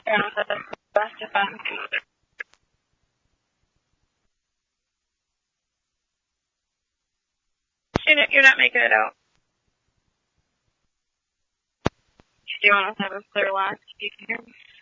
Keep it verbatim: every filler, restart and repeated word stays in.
Yeah, that's the best defense. You're not, you're not making it out. Do you want to have a clear line? You can hear me.